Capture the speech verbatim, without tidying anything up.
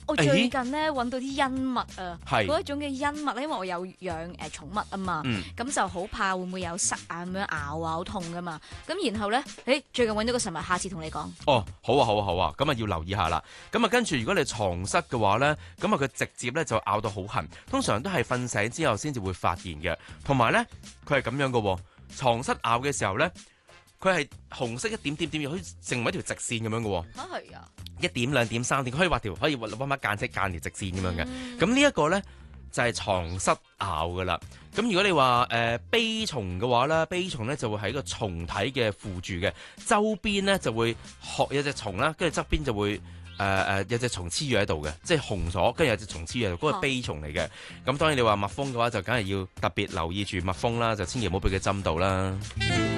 我最近咧揾到啲茵物啊， 係嗰一種嘅茵物咧，因為我有養誒寵物啊嘛， 嗯咁就好怕會唔會有虱啊咁樣咬啊，好痛噶嘛。咁然後咧，誒最近揾到個實物，下次同你講。 哦，好啊，好啊，好啊，咁啊要留意下啦。咁啊跟住如果你床蝨嘅話咧，咁啊佢直接咧就咬到好痕，通常都係瞓醒之後先至會發現嘅。同埋咧，佢係咁樣嘅喎，床蝨咬嘅時候咧，佢係紅色一點點點，可以成為一條直線咁樣嘅喎。 嚇係啊！ 一點兩點三點，可以畫條可以畫畫間尺間條直線咁樣嘅。咁、 嗯、 呢一個咧就係、是、床蝨咬噶啦。咁如果你話誒蜱蟲嘅話咧，蜱蟲咧就會喺個蟲體嘅附住嘅周邊咧就會學有隻蟲啦，跟住側邊就會誒誒、呃、有隻蟲黐住喺度嘅，即係紅咗，跟住有隻蟲黐住喺度，嗰、那個蜱蟲嚟嘅。咁當然你話蜜蜂嘅話就梗係要特別留意住蜜蜂啦，就千祈唔好俾佢針到啦。